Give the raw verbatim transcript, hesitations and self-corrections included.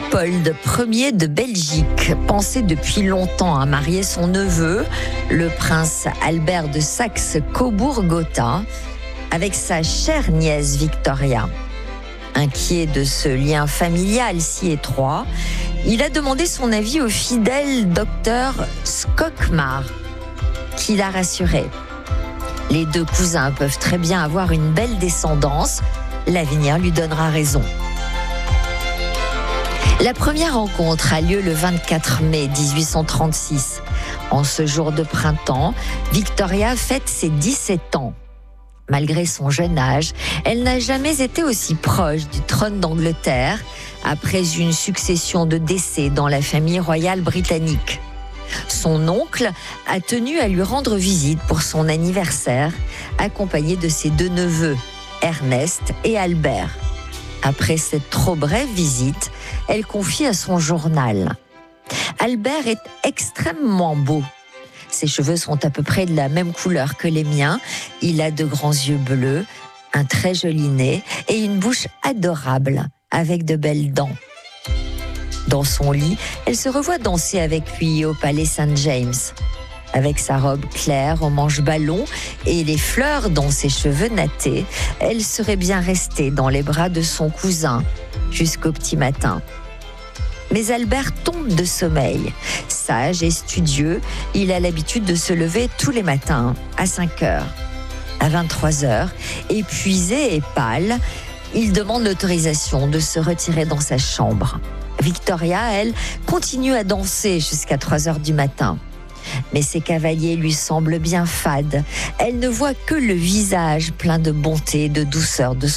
Léopold Ier de Belgique pensait depuis longtemps à marier son neveu, le prince Albert de Saxe-Cobourg-Gotha, avec sa chère nièce Victoria. Inquiet de ce lien familial si étroit, il a demandé son avis au fidèle docteur Skockmar, qui l'a rassuré. Les deux cousins peuvent très bien avoir une belle descendance, l'avenir lui donnera raison. La première rencontre a lieu le vingt-quatre mai mille huit cent trente-six. En ce jour de printemps, Victoria fête ses dix-sept ans. Malgré son jeune âge, elle n'a jamais été aussi proche du trône d'Angleterre après une succession de décès dans la famille royale britannique. Son oncle a tenu à lui rendre visite pour son anniversaire, accompagné de ses deux neveux, Ernest et Albert. Après cette trop brève visite, elle confie à son journal. Albert est extrêmement beau. Ses cheveux sont à peu près de la même couleur que les miens. Il a de grands yeux bleus, un très joli nez et une bouche adorable avec de belles dents. Dans son lit, elle se revoit danser avec lui au palais Saint-James. Avec sa robe claire aux manches ballons et les fleurs dans ses cheveux nattés, elle serait bien restée dans les bras de son cousin jusqu'au petit matin. Mais Albert tombe de sommeil. Sage et studieux, il a l'habitude de se lever tous les matins à cinq heures. À vingt-trois heures, épuisé et pâle, il demande l'autorisation de se retirer dans sa chambre. Victoria, elle, continue à danser jusqu'à trois heures du matin. Mais ses cavaliers lui semblent bien fades. Elle ne voit que le visage plein de bonté et de douceur de